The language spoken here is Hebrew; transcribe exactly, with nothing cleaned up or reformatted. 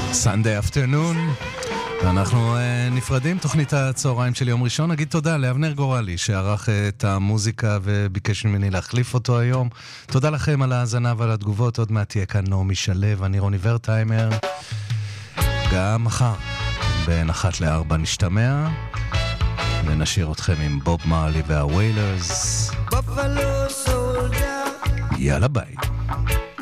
Sunday afternoon. אנחנו uh, נפרדים, תוכנית הצהריים של יום ראשון. נגיד תודה לאבנר גורלי שערך את המוזיקה וביקש ממני להחליף אותו היום. תודה לכם על ההאזנה ועל התגובות. עוד מעט תהיה כאן נעמי שלו, אני רוני ורטהיימר. גם מחר בין אחת לארבע נשתמע ונשאיר אתכם עם בוב מרלי והוויילרס. יאללה ביי.